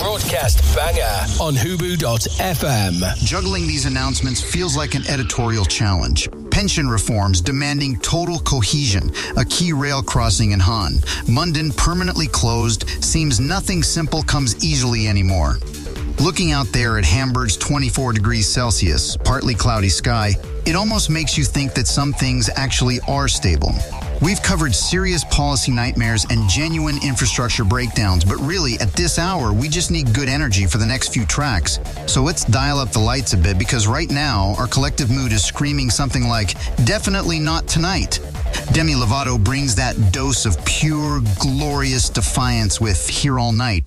broadcast banger on Hubu.fm. Juggling these announcements feels like an editorial challenge. Pension reforms demanding total cohesion, a key rail crossing in Han. Munden permanently closed, seems nothing simple comes easily anymore. Looking out there at Hamburg's 24 degrees Celsius, partly cloudy sky, it almost makes you think that some things actually are stable. We've covered serious policy nightmares and genuine infrastructure breakdowns, but really, at this hour, we just need good energy for the next few tracks. So let's dial up the lights a bit, because right now, our collective mood is screaming something like, definitely not tonight. Demi Lovato brings that dose of pure, glorious defiance with Here All Night.